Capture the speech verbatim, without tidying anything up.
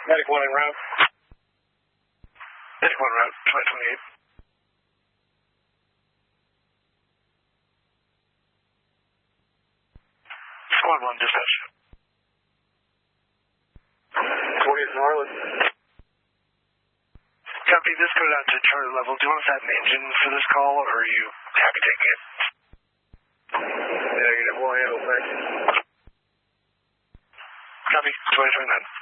Medic one en route. Medic one route, twenty twenty-eight. Squad one, dispatch. twentieth and Harlan. Copy, this goes out to Charlie level. Do you want us to have an engine for this call, or are you happy taking it? Negative, we'll handle, thanks. Copy, twenty twenty-nine.